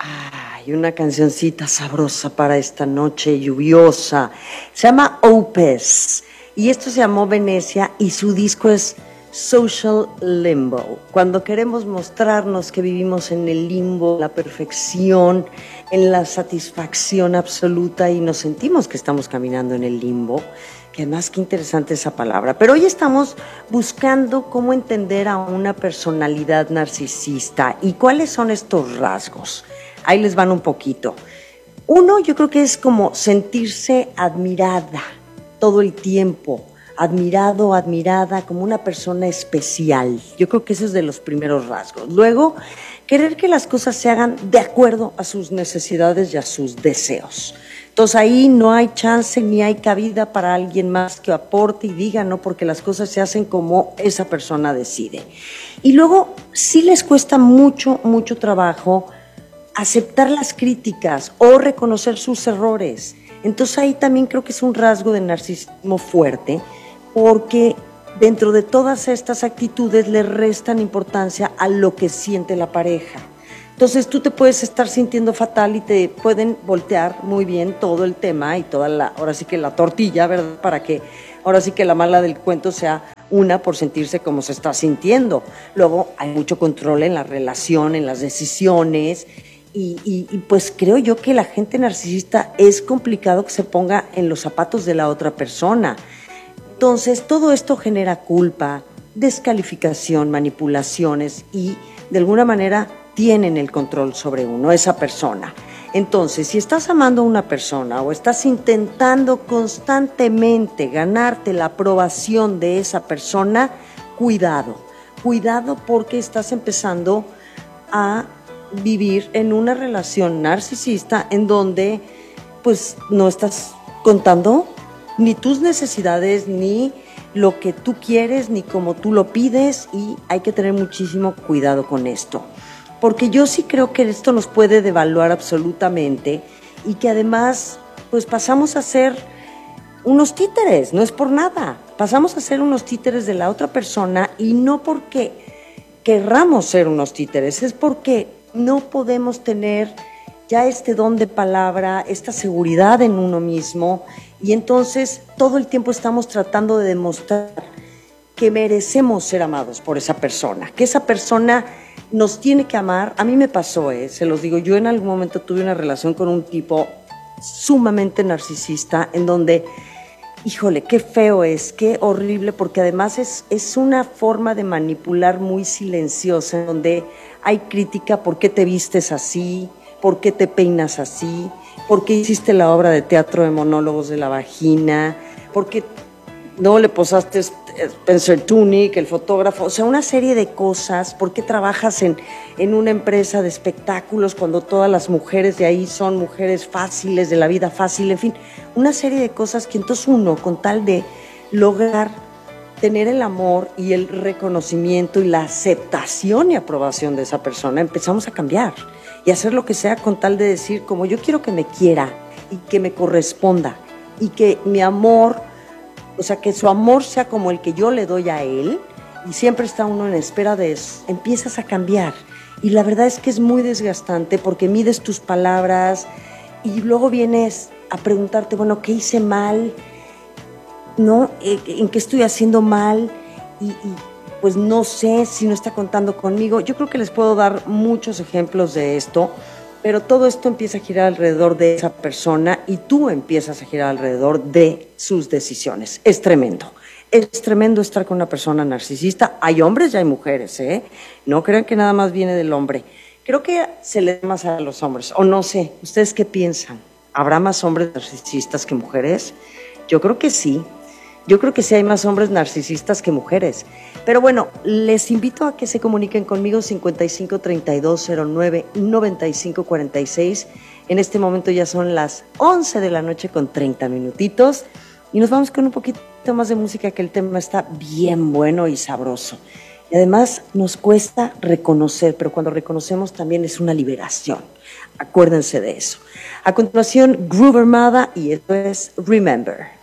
Ay, una cancioncita sabrosa para esta noche lluviosa. Se llama Opus y esto se llamó Venecia y su disco es Social Limbo. Cuando queremos mostrarnos que vivimos en el limbo, la perfección, en la satisfacción absoluta y nos sentimos que estamos caminando en el limbo. Que además qué interesante esa palabra. Pero hoy estamos buscando cómo entender a una personalidad narcisista y cuáles son estos rasgos. Ahí les van un poquito. Uno, yo creo que es como sentirse admirada todo el tiempo, admirado, admirada, como una persona especial. Yo creo que ese es de los primeros rasgos. Luego, querer que las cosas se hagan de acuerdo a sus necesidades y a sus deseos. Entonces ahí no hay chance ni hay cabida para alguien más que aporte y diga, no, porque las cosas se hacen como esa persona decide. Y luego sí les cuesta mucho, mucho trabajo aceptar las críticas o reconocer sus errores. Entonces ahí también creo que es un rasgo de narcisismo fuerte, porque dentro de todas estas actitudes le restan importancia a lo que siente la pareja. Entonces tú te puedes estar sintiendo fatal y te pueden voltear muy bien todo el tema y ahora sí que la tortilla, ¿verdad? Para que ahora sí que la mala del cuento sea una por sentirse como se está sintiendo. Luego hay mucho control en la relación, en las decisiones y pues creo yo que la gente narcisista es complicado que se ponga en los zapatos de la otra persona. Entonces todo esto genera culpa, descalificación, manipulaciones y de alguna manera tienen el control sobre uno, esa persona. Entonces, si estás amando a una persona o estás intentando constantemente ganarte la aprobación de esa persona, cuidado porque estás empezando a vivir en una relación narcisista en donde pues no estás contando ni tus necesidades, ni lo que tú quieres, ni como tú lo pides y hay que tener muchísimo cuidado con esto. Porque yo sí creo que esto nos puede devaluar absolutamente y que además pues pasamos a ser unos títeres, no es por nada, pasamos a ser unos títeres de la otra persona y no porque querramos ser unos títeres, es porque no podemos tener ya este don de palabra, esta seguridad en uno mismo y entonces todo el tiempo estamos tratando de demostrar que merecemos ser amados por esa persona, que esa persona nos tiene que amar. A mí me pasó, se los digo, yo en algún momento tuve una relación con un tipo sumamente narcisista en donde, híjole, qué feo es, qué horrible, porque además es una forma de manipular muy silenciosa, en donde hay crítica, ¿por qué te vistes así? ¿Por qué te peinas así? ¿Por qué hiciste la obra de teatro de monólogos de la vagina? ¿Por qué no le posaste Spencer Tunick, el fotógrafo? O sea, una serie de cosas. ¿Por qué trabajas en una empresa de espectáculos cuando todas las mujeres de ahí son mujeres fáciles, de la vida fácil? En fin, una serie de cosas que entonces uno, con tal de lograr tener el amor y el reconocimiento y la aceptación y aprobación de esa persona, empezamos a cambiar y hacer lo que sea con tal de decir, como yo quiero que me quiera y que me corresponda y que mi amor, o sea, que su amor sea como el que yo le doy a él, y siempre está uno en espera de eso, empiezas a cambiar. Y la verdad es que es muy desgastante porque mides tus palabras y luego vienes a preguntarte, bueno, ¿qué hice mal? ¿No? ¿En qué estoy haciendo mal? Y pues no sé si no está contando conmigo. Yo creo que les puedo dar muchos ejemplos de esto, pero todo esto empieza a girar alrededor de esa persona y tú empiezas a girar alrededor de sus decisiones. Es tremendo estar con una persona narcisista. Hay hombres y hay mujeres, No crean que nada más viene del hombre. Creo que se le da más a los hombres, o no sé, ¿ustedes qué piensan? ¿Habrá más hombres narcisistas que mujeres? Yo creo que sí. Yo creo que sí hay más hombres narcisistas que mujeres. Pero bueno, les invito a que se comuniquen conmigo 5532099546. En este momento ya son las 11 de la noche con 30 minutitos y nos vamos con un poquito más de música, que el tema está bien bueno y sabroso. Y además nos cuesta reconocer, pero cuando reconocemos también es una liberación. Acuérdense de eso. A continuación, Groove Armada y esto es Remember.